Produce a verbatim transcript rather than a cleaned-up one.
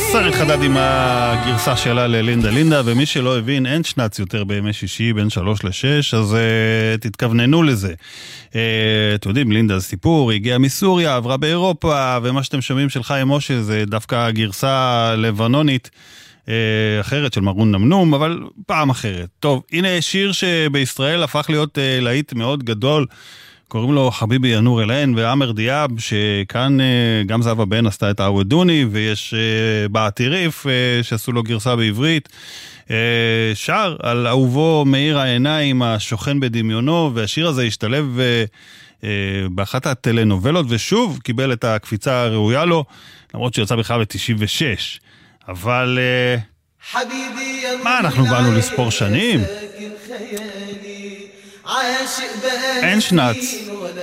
סרט חדד עם הגרסה שלה ללינדה לינדה, ומי שלא הבין, אין שנץ יותר בימי שישי בין שלוש לשש, אז uh, תתכווננו לזה. Uh, אתם יודעים, לינדה זה סיפור, היא הגיעה מסוריה, עברה באירופה, ומה שאתם שומעים של חיים משה זה דווקא גרסה לבנונית, uh, אחרת של מרון נמנום, אבל פעם אחרת. טוב, הנה שיר שבישראל הפך להיות uh, להיט מאוד גדול, קוראים לו חביבי ינור אליין ואמר דיאב, שכאן גם זהבה בן עשתה את העוודוני, ויש בעתיריף שעשו לו גרסה בעברית, שר על אהובו מאיר העיניים השוכן בדמיונו, והשיר הזה השתלב באחת הטלנובלות, ושוב קיבל את הקפיצה הראויה לו, למרות שיצא בכלל ב-תשעים ושש. אבל מה, אנחנו באנו לספור שנים? אין שנץ.